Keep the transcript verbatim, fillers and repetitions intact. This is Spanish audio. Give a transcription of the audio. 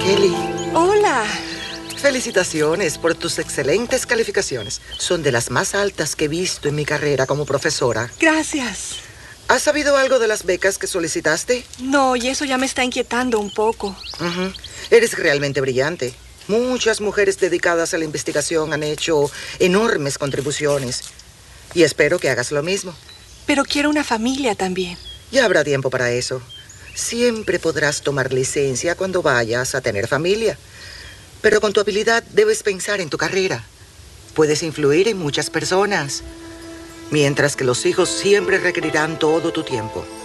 Kelly. Hola. Felicitaciones por tus excelentes calificaciones. Son de las más altas que he visto en mi carrera como profesora. Gracias. ¿Has sabido algo de las becas que solicitaste? No, y eso ya me está inquietando un poco. Uh-huh. Eres realmente brillante. Muchas mujeres dedicadas a la investigación han hecho enormes contribuciones. Y espero que hagas lo mismo. Pero quiero una familia también. Ya habrá tiempo para eso. Siempre podrás tomar licencia cuando vayas a tener familia. Pero con tu habilidad debes pensar en tu carrera. Puedes influir en muchas personas. Mientras que los hijos siempre requerirán todo tu tiempo.